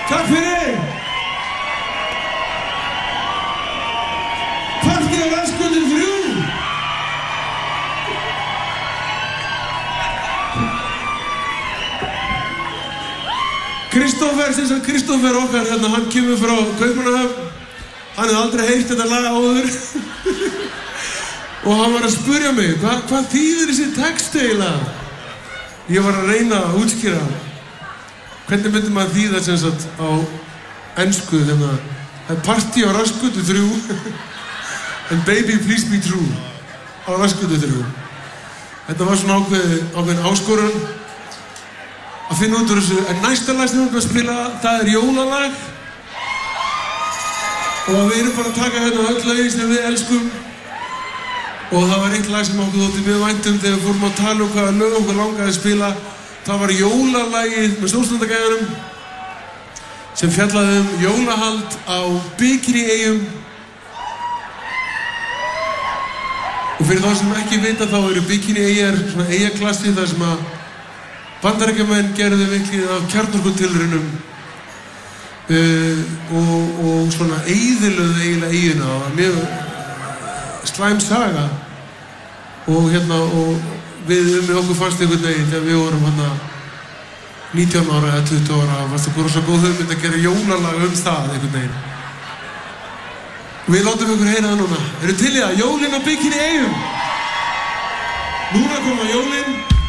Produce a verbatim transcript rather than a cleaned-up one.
Takk fyrir! Partí á Rassgötu þrjú! Kristófer, sem sagt Kristófer okkar, hérna, hann kemur frá Kaupmannahöfn. Hann hefði aldrei heyrt þetta lag áður. Og hann var að spurja mig, hva, hvað þýðir þessi text eiginlega? Ég var að reyna að útskýra. Hvernig myndi maður þýða sem sagt á ensku, hérna, það er partí á Rassgötu þrjú. And baby please be true. Á Rassgötu þrjú. Þetta var svona ákveð, ákveðin áskorun. Að finna út úr þessu, en næsta lag sem við erum að spila, það er jólalag. Og við erum bara að taka hérna öll lögin sem við elskum. Og það var eitt lag sem okkur þótti mjög vænt um þegar við fórum að tala um hvaða lög okkur langaði að spila. Það var jólalagið með Snjóstrandagæjanum sem fjallaði um jólahald á Bikini-eyjum. Og fyrir þá sem ekki vita þá eru Bikini-eyjar svona eyjaklassi þar sem að Bandaríkjamenn gerðu mikið af kjarnorkutilraunum uh, og, og svona eyðilögðu eiginlega eyjuna. Það var mjög slæm saga og hérna og við um okkur fannst einhvern veginn þegar við vorum hérna nítján ára eða tuttugu ára fannst okkur rosa góð hugmynd að gera jólalag um það einhvern veginn. Og við látum ykkur heyra það núna. Eru til í það? Jólin á Bikini-eyjum! Núna koma jólin.